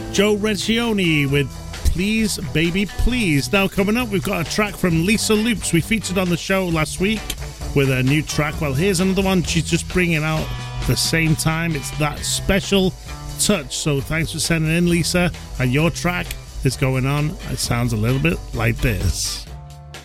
Joe Recchioni with Please Baby Please. Now coming up, we've got a track from Lisa Loops. We featured on the show last week with a new track. Well, here's another one she's just bringing out at the same time. It's That Special Touch. So thanks for sending in, Lisa. And your track is going on. It sounds a little bit like this.